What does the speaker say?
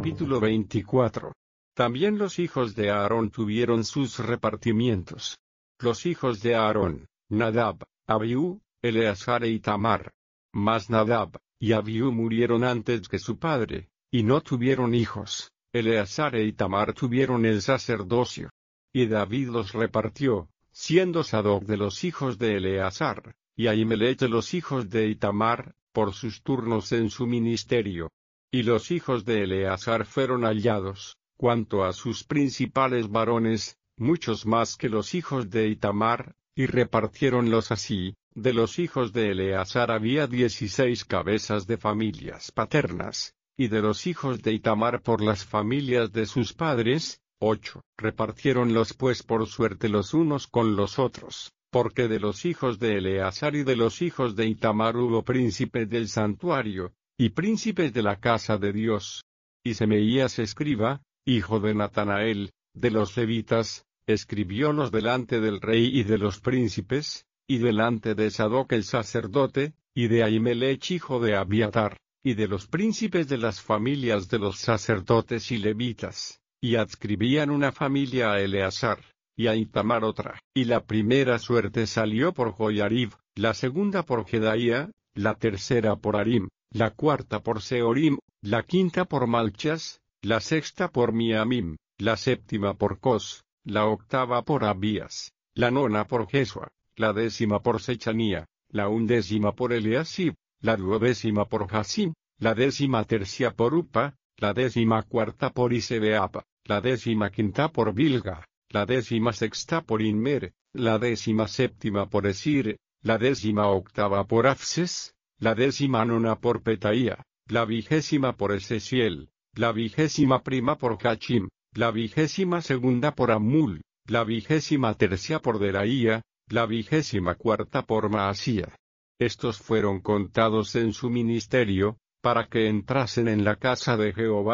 Capítulo 24. También los hijos de Aarón tuvieron sus repartimientos. Los hijos de Aarón, Nadab, Abiú, Eleazar e Itamar. Mas Nadab y Abiú murieron antes que su padre, y no tuvieron hijos. Eleazar e Itamar tuvieron el sacerdocio. Y David los repartió, siendo Sadoc de los hijos de Eleazar, y Ahimelech de los hijos de Itamar, por sus turnos en su ministerio. Y los hijos de Eleazar fueron hallados, cuanto a sus principales varones, muchos más que los hijos de Itamar, y repartiéronlos así. De los hijos de Eleazar había 16 cabezas de familias paternas, y de los hijos de Itamar por las familias de sus padres, 8. Repartiéronlos pues por suerte los unos con los otros, porque de los hijos de Eleazar y de los hijos de Itamar hubo príncipes del santuario, y príncipes de la casa de Dios. Y Semeías escriba, hijo de Natanael, de los levitas, escribiólos delante del rey y de los príncipes, y delante de Sadoc el sacerdote, y de Ahimelech hijo de Abiatar, y de los príncipes de las familias de los sacerdotes y levitas, y adscribían una familia a Eleazar, y a Itamar otra. Y la primera suerte salió por Joiarib, la segunda por Jedaía, la tercera por Harim, la cuarta por Seorim, la quinta por Malchas, la sexta por Miamim, la séptima por Cos, la octava por Abías, la nona por Jesua, la décima por Sechanía, la undécima por Eliasib, la duodécima por Jasim, la décima tercia por Upa, la décima cuarta por Isebeapa, la décima quinta por Bilga, la décima sexta por Inmer, la décima séptima por Esir, la décima octava por Afses, la décima nona por Petaía, la 20ª por Esesiel, la 21ª por Cachim, la 22ª por Amul, la 23ª por Deraía, la 24ª por Maasía. Estos fueron contados en su ministerio, para que entrasen en la casa de Jehová,